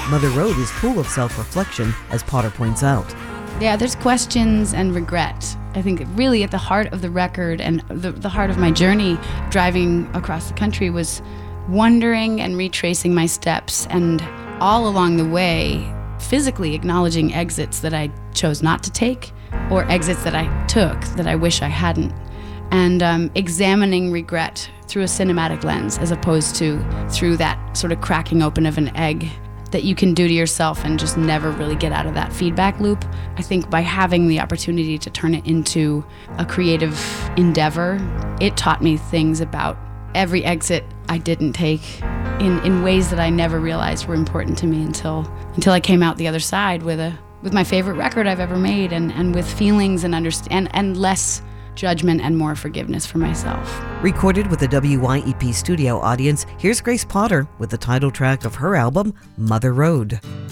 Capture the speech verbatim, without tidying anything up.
Mother Road is full of self-reflection, as Potter points out. Yeah, there's questions and regret. I think really at the heart of the record and the, the heart of my journey driving across the country was wondering and retracing my steps, and all along the way physically acknowledging exits that I chose not to take or exits that I took that I wish I hadn't, and um, examining regret through a cinematic lens as opposed to through that sort of cracking open of an egg that you can do to yourself and just never really get out of that feedback loop. I think by having the opportunity to turn it into a creative endeavor, it taught me things about every exit I didn't take in, in ways that I never realized were important to me until until I came out the other side with a with my favorite record I've ever made, and, and with feelings and understand and less judgment and more forgiveness for myself. Recorded with a W Y E P studio audience, here's Grace Potter with the title track of her album, Mother Road.